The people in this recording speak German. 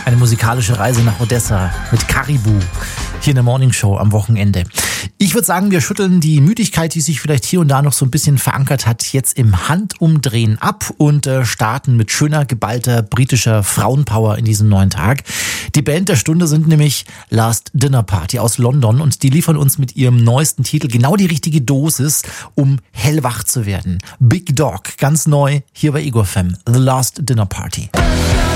Eine musikalische Reise nach Odessa mit Caribou hier in der Morning Show am Wochenende. Ich würde sagen, wir schütteln die Müdigkeit, die sich vielleicht hier und da noch so ein bisschen verankert hat, jetzt im Handumdrehen ab und starten mit schöner, geballter britischer Frauenpower in diesem neuen Tag. Die Band der Stunde sind nämlich Last Dinner Party aus London und die liefern uns mit ihrem neuesten Titel genau die richtige Dosis, um hellwach zu werden. Big Dog, ganz neu, hier bei Ego FM, The Last Dinner Party.